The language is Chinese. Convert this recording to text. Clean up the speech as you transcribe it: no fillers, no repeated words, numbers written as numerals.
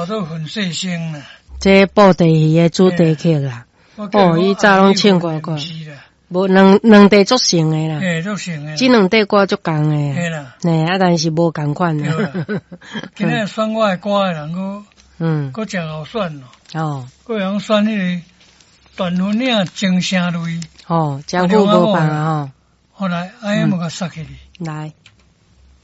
做粉碎星啦。 这布袋戏的主题曲啦。哦，伊早拢唱过过。无两地足成的啦。 嘿，足成的。 这两地歌足共的。 嘿啦。 嘿，啊，但是无共款啦。 今日选我的歌的人佫真好选咯。哦。佫会选迄个段文岭情声类。 哦，真久无放啊吼。 好来，我甲塞起你。 来。